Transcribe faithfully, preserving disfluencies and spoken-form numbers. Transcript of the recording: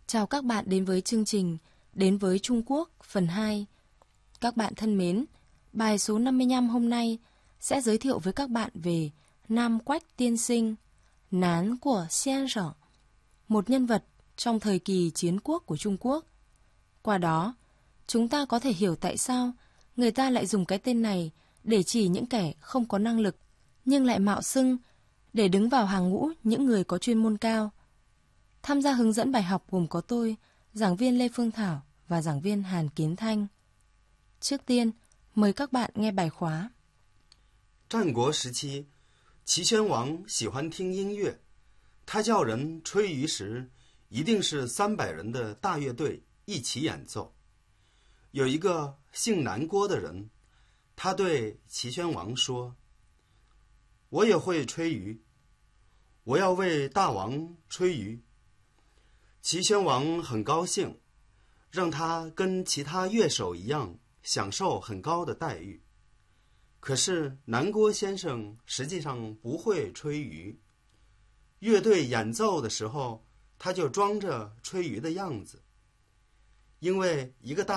Chào các bạn đến với chương trình Đến với Trung Quốc phần hai. Các bạn thân mến, bài số năm mươi lăm hôm nay sẽ giới thiệu với các bạn về Nam Quách tiên sinh, Nán của Xian Sở, một nhân vật trong thời kỳ chiến quốc của Trung Quốc. Qua đó, chúng ta có thể hiểu tại sao người ta lại dùng cái tên này để chỉ những kẻ không có năng lực, nhưng lại mạo xưng để đứng vào hàng ngũ những người có chuyên môn cao. Tham gia hướng dẫn bài học gồm có tôi, giảng viên Lê Phương Thảo và giảng viên Hàn Kiến Thanh. Trước tiên, mời các bạn nghe bài khóa. 战国时期，齐宣王喜欢听音乐，他叫人吹竽时，一定是三百人的大乐队一起演奏。有一个姓南郭的人，他对齐宣王说：“我也会吹竽，我要为大王吹竽。”齐宣王很高兴，让他跟其他乐手一样享受很高的待遇。可是南郭先生实际上不会吹竽，乐队演奏的时候，他就装着吹竽的样子。因为一个大